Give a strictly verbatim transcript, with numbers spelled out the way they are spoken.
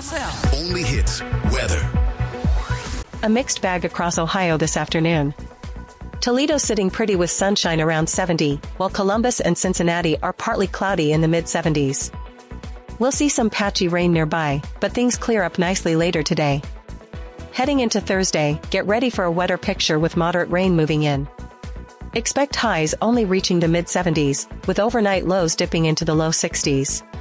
Only hits weather. A mixed bag across Ohio this afternoon. Toledo sitting pretty with sunshine around seventy, while Columbus and Cincinnati are partly cloudy in the mid seventies. We'll see some patchy rain nearby, but things clear up nicely later today. Heading into Thursday, get ready for a wetter picture with moderate rain moving in. Expect highs only reaching the mid seventies, with overnight lows dipping into the low sixties.